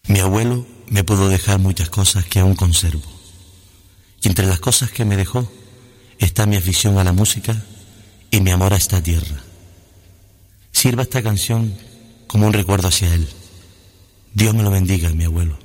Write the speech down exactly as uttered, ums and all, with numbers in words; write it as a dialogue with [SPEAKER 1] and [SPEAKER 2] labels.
[SPEAKER 1] Mi abuelo me pudo dejar muchas cosas que aún conservo. Y entre las cosas que me dejó está mi afición a la música y mi amor a esta tierra. Sirva esta canción como un recuerdo hacia él. Dios me lo bendiga, mi abuelo.